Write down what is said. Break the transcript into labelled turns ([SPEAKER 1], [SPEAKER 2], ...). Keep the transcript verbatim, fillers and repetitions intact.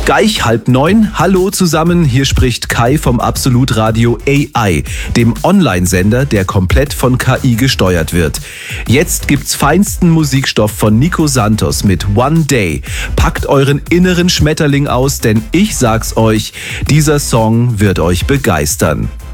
[SPEAKER 1] Gleich halb neun. Hallo zusammen, hier spricht Kai vom Absolut Radio A I, dem Online-Sender, der komplett von K I gesteuert wird. Jetzt gibt's feinsten Musikstoff von Nico Santos mit One Day. Packt euren inneren Schmetterling aus, denn ich sag's euch, dieser Song wird euch begeistern.